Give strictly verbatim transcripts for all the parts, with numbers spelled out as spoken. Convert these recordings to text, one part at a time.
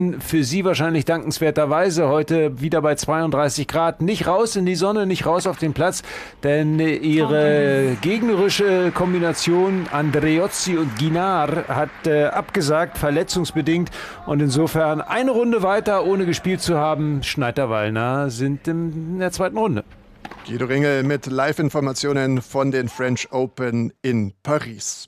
Für Sie wahrscheinlich dankenswerterweise heute wieder bei zweiunddreißig Grad. Nicht raus in die Sonne, nicht raus auf den Platz, denn Ihre gegnerische Kombination Andreozzi und Guinard hat äh, abgesagt, verletzungsbedingt. Und insofern eine Runde weiter, ohne gespielt zu haben. Schneider-Wallner sind in der zweiten Runde. Guido Ringel mit Live-Informationen von den French Open in Paris.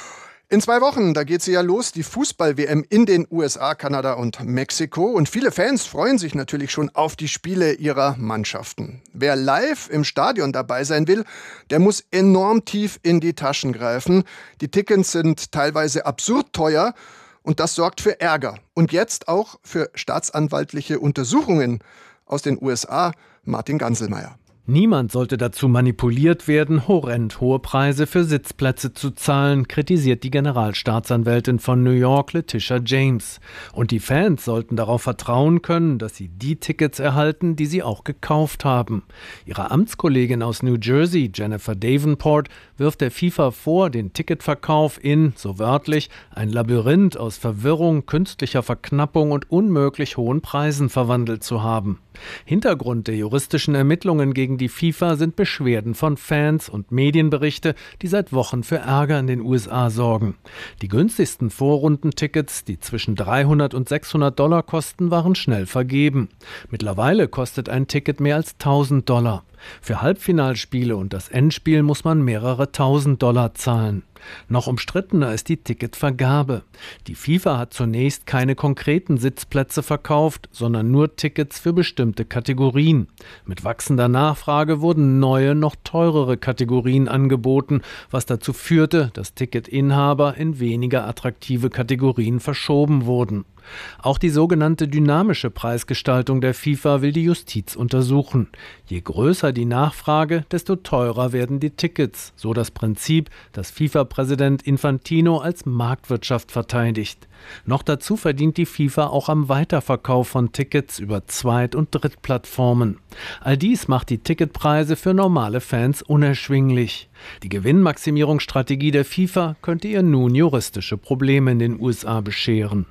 In zwei Wochen, da geht sie ja los, die Fußball-W M in den U S A, Kanada und Mexiko. Und viele Fans freuen sich natürlich schon auf die Spiele ihrer Mannschaften. Wer live im Stadion dabei sein will, der muss enorm tief in die Taschen greifen. Die Tickets sind teilweise absurd teuer und das sorgt für Ärger. Und jetzt auch für staatsanwaltliche Untersuchungen aus den U S A. Martin Ganselmeier. Niemand sollte dazu manipuliert werden, horrend hohe Preise für Sitzplätze zu zahlen, kritisiert die Generalstaatsanwältin von New York, Letitia James. Und die Fans sollten darauf vertrauen können, dass sie die Tickets erhalten, die sie auch gekauft haben. Ihre Amtskollegin aus New Jersey, Jennifer Davenport, wirft der FIFA vor, den Ticketverkauf in, so wörtlich, ein Labyrinth aus Verwirrung, künstlicher Verknappung und unmöglich hohen Preisen verwandelt zu haben. Hintergrund der juristischen Ermittlungen gegen die FIFA sind Beschwerden von Fans und Medienberichte, die seit Wochen für Ärger in den U S A sorgen. Die günstigsten Vorrundentickets, die zwischen dreihundert und sechshundert Dollar kosten, waren schnell vergeben. Mittlerweile kostet ein Ticket mehr als tausend Dollar. Für Halbfinalspiele und das Endspiel muss man mehrere tausend Dollar zahlen. Noch umstrittener ist die Ticketvergabe. Die FIFA hat zunächst keine konkreten Sitzplätze verkauft, sondern nur Tickets für bestimmte Kategorien. Mit wachsender Nachfrage wurden neue, noch teurere Kategorien angeboten, was dazu führte, dass Ticketinhaber in weniger attraktive Kategorien verschoben wurden. Auch die sogenannte dynamische Preisgestaltung der FIFA will die Justiz untersuchen. Je größer die Nachfrage, desto teurer werden die Tickets, so das Prinzip, das FIFA-Präsident Infantino als Marktwirtschaft verteidigt. Noch dazu verdient die FIFA auch am Weiterverkauf von Tickets über Zweit- und Drittplattformen. All dies macht die Ticketpreise für normale Fans unerschwinglich. Die Gewinnmaximierungsstrategie der FIFA könnte ihr nun juristische Probleme in den U S A bescheren.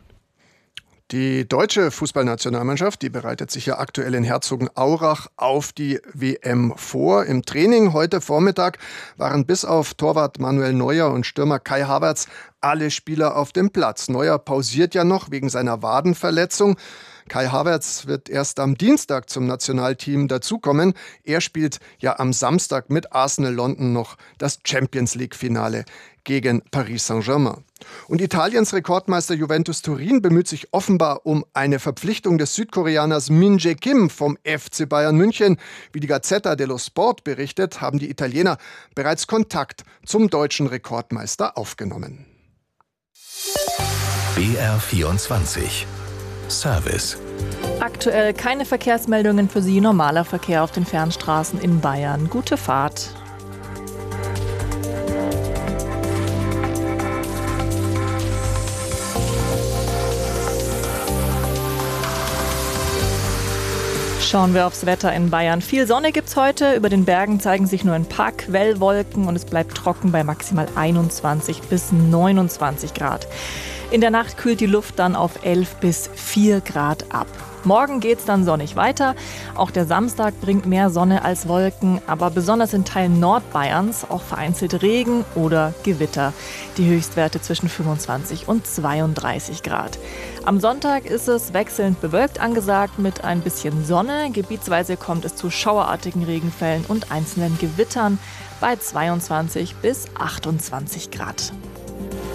Die deutsche Fußballnationalmannschaft, die bereitet sich ja aktuell in Herzogenaurach auf die W M vor. Im Training heute Vormittag waren bis auf Torwart Manuel Neuer und Stürmer Kai Havertz alle Spieler auf dem Platz. Neuer pausiert ja noch wegen seiner Wadenverletzung. Kai Havertz wird erst am Dienstag zum Nationalteam dazukommen. Er spielt ja am Samstag mit Arsenal London noch das Champions-League-Finale gegen Paris Saint-Germain. Und Italiens Rekordmeister Juventus Turin bemüht sich offenbar um eine Verpflichtung des Südkoreaners Min Jae Kim vom F C Bayern München. Wie die Gazzetta dello Sport berichtet, haben die Italiener bereits Kontakt zum deutschen Rekordmeister aufgenommen. B R vierundzwanzig Service. Aktuell keine Verkehrsmeldungen für Sie. Normaler Verkehr auf den Fernstraßen in Bayern. Gute Fahrt. Schauen wir aufs Wetter in Bayern. Viel Sonne gibt's heute. Über den Bergen zeigen sich nur ein paar Quellwolken und es bleibt trocken bei maximal einundzwanzig bis neunundzwanzig Grad. In der Nacht kühlt die Luft dann auf elf bis vier Grad ab. Morgen geht's dann sonnig weiter. Auch der Samstag bringt mehr Sonne als Wolken, aber besonders in Teilen Nordbayerns auch vereinzelt Regen oder Gewitter. Die Höchstwerte zwischen fünfundzwanzig und zweiunddreißig Grad. Am Sonntag ist es wechselnd bewölkt angesagt mit ein bisschen Sonne. Gebietsweise kommt es zu schauerartigen Regenfällen und einzelnen Gewittern bei zweiundzwanzig bis achtundzwanzig Grad.